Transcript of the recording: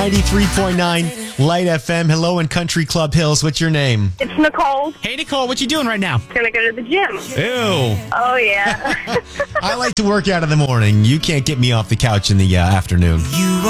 93.9 Light FM. Hello in Country Club Hills. What's your name? It's Nicole. Hey, Nicole, what you doing right now? Gonna go to the gym. Ew. Oh, yeah. I like to work out in the morning. You can't get me off the couch in the afternoon. You